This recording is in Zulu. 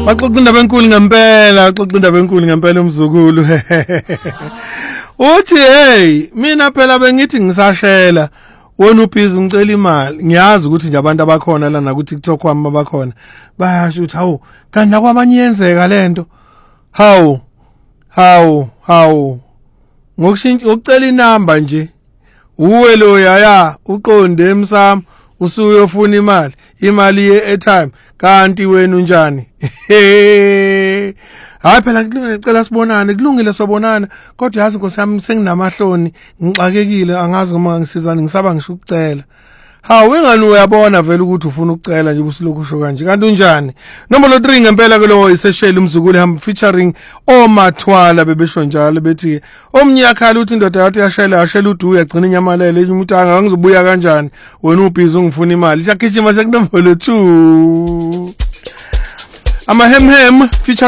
Baxoxa indaba enkulu ngempela, baxoxa indaba enkulu ngempela umzukulu. Uthi hey, mina phela bengithi ngisashela, wena ubhizi ngicela imali. Ngiyazi ukuthi nje abantu abakhona lana ku TikTok wami abakhona. Bayasho ukuthi hawu, kanti kwabanye yenzeka lento. Hawu. Ngokushintsha ukucela inamba nje. Uwe lo yaya uqonde emsamo usuyofuna imali ye-airtime kanti wena unjani? Hayi phela ngicela sibonane, kulungile sobonana, kodwa yazi Nkosi yami senginamahloni, ngixakekile, angazi noma ngisizani, ngisaba ngisho ukucela. Hawu engani uyabona vele ukuthi ufuna ukucela nje ubusilokhu usho kanje, kanti unjani? Nombolo 3 ngempela ke lo isesheli umzukulu ham featuring omathwala bebesho njalo bethi omnyakhala uthi indoda yathi yashela udu yagcina inyamalele umuntu angizobuya kanjani wena ubhizi ungifuna imali siyagijima sekunombolo 2 amahemhem featuring